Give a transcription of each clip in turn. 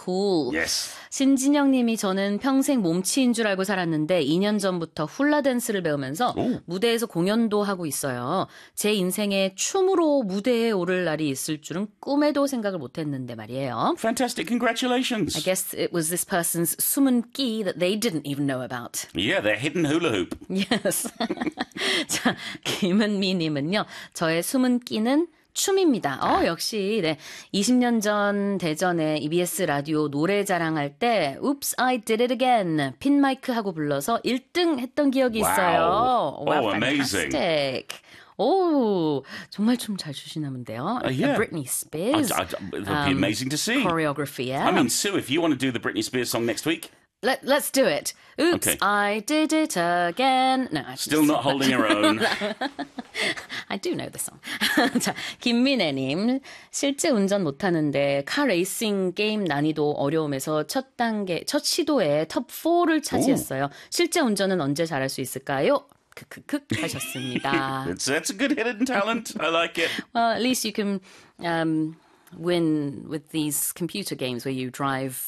cool. Yes. 신진영 님이 저는 평생 몸치인 줄 알고 살았는데 2년 전부터 훌라 댄스를 배우면서 무대에서 공연도 하고 있어요. 제 인생에 춤으로 무대에 오를 날이 있을 줄은 꿈에도 생각을 못했는데 말이에요. Fantastic. Congratulations. I guess it was this person's 숨은 끼 that they didn't even know about. Yeah, their hidden hula hoop. Yes. 자, 김은미 님은요. 저의 숨은 끼는 춤입니다. 역시 네. 20년 전 대전에 EBS 라디오 노래 자랑할 때 Oops, I did it again. 핀 마이크 하고 불러서 1등 했던 기억이 있어요. Wow, amazing. Fantastic. 오, 정말 춤 잘 추시나 본데요. Yeah. Britney Spears. It'll be amazing to see. Choreography, yeah. I mean, Sue, if you want to do the Britney Spears song next week. Let's do it. Oops, Okay. I did it again. No, Still not holding her own. I do know the song. 자, 김민혜님. 실제 운전 못하는데 카 레이싱 게임 난이도 어려움에서 첫 시도에 톱4를 차지했어요. 실제 운전은 언제 잘할 수 있을까요? 크크크 하셨습니다. That's a good hidden talent. I like it. Well, at least you can win with these computer games where you drive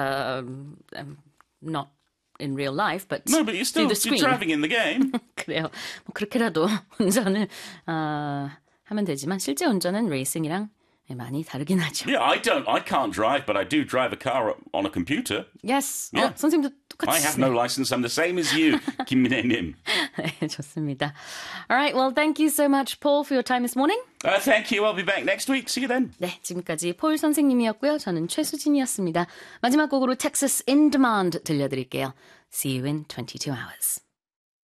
not in real life, but No, but you're still through the screen. you're driving in the game. 그래요. 뭐 그렇게라도 운전을 하면 되지만 실제 운전은 레이싱이랑 많이 다르긴 하죠. Yeah, I can't drive, but I do drive a car on a computer. Yes. Yeah. 선생님도 똑같이. I have no license. I'm the same as you, 김민혜 님. 네, 좋습니다. All right. Well, thank you so much, Paul, for your time this morning. Thank you. I'll be back next week. See you then. 네, 지금까지 폴 선생님이었고요. 저는 최수진이었습니다. 마지막 곡으로 Texas in Demand 들려드릴게요. See you in 22 hours.